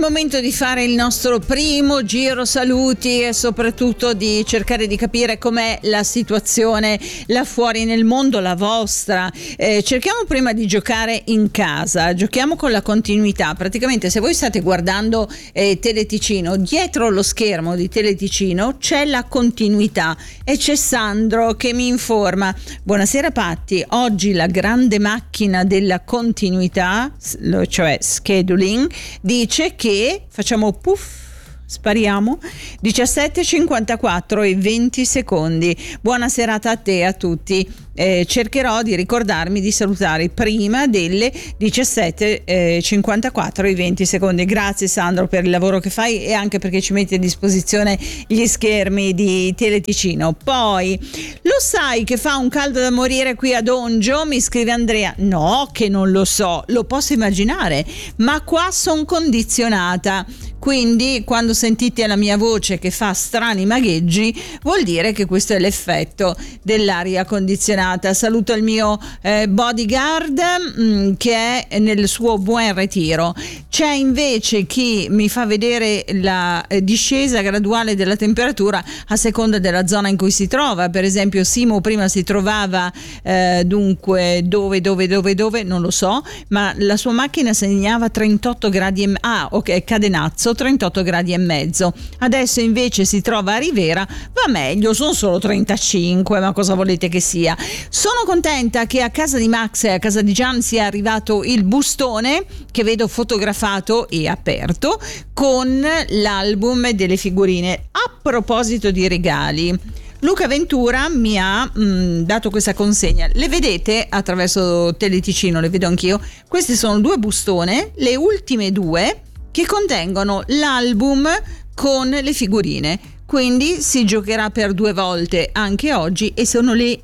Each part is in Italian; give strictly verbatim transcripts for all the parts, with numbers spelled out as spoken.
momento di fare il nostro primo giro saluti e soprattutto di cercare di capire com'è la situazione là fuori nel mondo, la vostra. Eh, cerchiamo prima di giocare in casa, giochiamo con la continuità. Praticamente se voi state guardando eh, Teleticino, dietro lo schermo di Teleticino c'è la continuità e c'è Sandro che mi informa: buonasera Patti, oggi la grande macchina della continuità, cioè scheduling, dice che facciamo puff, spariamo, diciassette e cinquantaquattro e venti secondi. Buona serata a te e a tutti. Eh, cercherò di ricordarmi di salutare prima delle diciassette e cinquantaquattro e venti secondi. Grazie Sandro per il lavoro che fai e anche perché ci metti a disposizione gli schermi di Teleticino. Poi, lo sai che fa un caldo da morire qui ad Ondgio? Mi scrive Andrea. No, che non lo so, lo posso immaginare, ma qua sono condizionata, quindi quando sentite la mia voce che fa strani magheggi vuol dire che questo è l'effetto dell'aria condizionata. Saluto il mio eh, bodyguard mh, che è nel suo buon ritiro. C'è invece chi mi fa vedere la eh, discesa graduale della temperatura a seconda della zona in cui si trova. Per esempio Simo prima si trovava eh, dunque dove dove dove dove non lo so, ma la sua macchina segnava trentotto gradi e ah ok Cadenazzo trentotto gradi e mezzo. Adesso invece si trova a Rivera, va meglio, sono solo trentacinque, ma cosa volete che sia. Sono contenta che a casa di Max e a casa di Gian sia arrivato il bustone che vedo fotografato e aperto con l'album delle figurine. A proposito di regali, Luca Ventura mi ha mh, dato questa consegna. Le vedete attraverso Teleticino, le vedo anch'io. Queste sono due bustone, le ultime due, che contengono l'album con le figurine. Quindi si giocherà per due volte anche oggi e sono le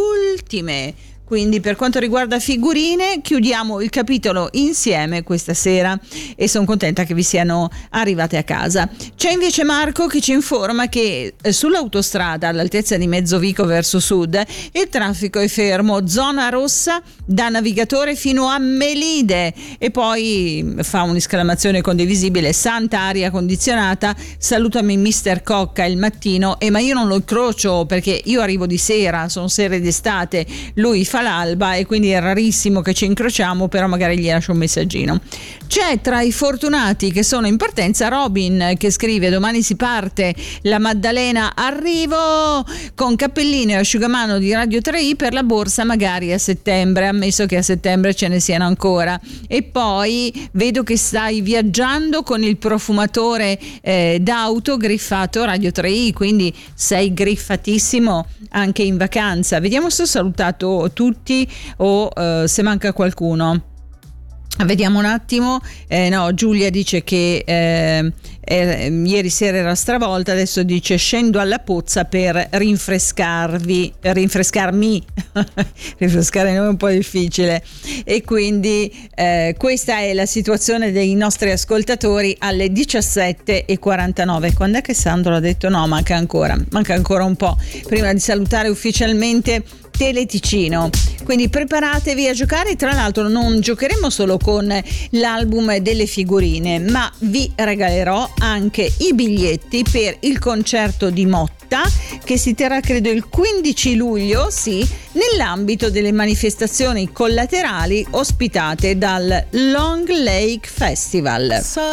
ultime. Quindi per quanto riguarda figurine chiudiamo il capitolo insieme questa sera e sono contenta che vi siano arrivate a casa. C'è invece Marco che ci informa che sull'autostrada all'altezza di Mezzovico verso sud il traffico è fermo, zona rossa da Navigatore fino a Melide, e poi fa un'esclamazione condivisibile: santa aria condizionata, salutami mister Cocca il mattino. E ma io non lo incrocio perché io arrivo di sera, sono sere d'estate, lui fa l'alba e quindi è rarissimo che ci incrociamo, però magari gli lascio un messaggino. C'è tra i fortunati che sono in partenza Robin che scrive: domani si parte, la Maddalena arrivo con cappellino e asciugamano di Radio tre i per la borsa magari a settembre, ammesso che a settembre ce ne siano ancora. E poi vedo che stai viaggiando con il profumatore eh, d'auto griffato Radio tre i, quindi sei griffatissimo anche in vacanza. Vediamo se ho salutato tutti o uh, se manca qualcuno. Vediamo un attimo. Eh, no, Giulia dice che eh, eh, ieri sera era stravolta, adesso dice scendo alla pozza per rinfrescarvi, rinfrescarmi. Rinfrescare non è un po' difficile. E quindi eh, questa è la situazione dei nostri ascoltatori alle diciassette e quarantanove. Quando è che Sandro ha detto no? Manca ancora, manca ancora un po' prima di salutare ufficialmente Teleticino. Quindi preparatevi a giocare. Tra l'altro non giocheremo solo con l'album delle figurine, ma vi regalerò anche i biglietti per il concerto di Motta che si terrà credo il quindici luglio, sì, nell'ambito delle manifestazioni collaterali ospitate dal Long Lake Festival.